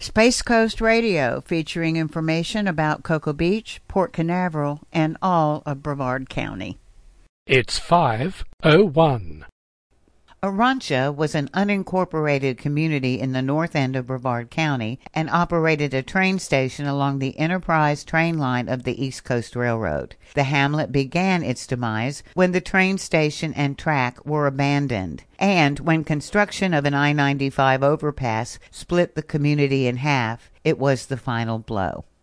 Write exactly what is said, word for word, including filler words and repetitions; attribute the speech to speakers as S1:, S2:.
S1: Space Coast Radio, featuring information about Cocoa Beach, Port Canaveral, and all of Brevard County.
S2: It's five oh one.
S1: Orontia was an unincorporated community in the north end of Brevard County and operated a train station along the Enterprise train line of the East Coast Railroad. The hamlet began its demise when the train station and track were abandoned, and when construction of an I ninety-five overpass split the community in half. It was the final blow.